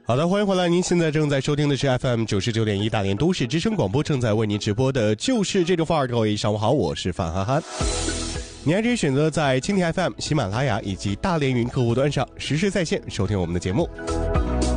好的，欢迎回来，您现在正在收听的是 FM99.1 大连都市之声广播，正在为您直播的就是这种范儿。各位上午好，我是范憨憨。你还可以选择在蜻蜓 FM、喜马拉雅以及大连云客户端上实时在线收听我们的节目。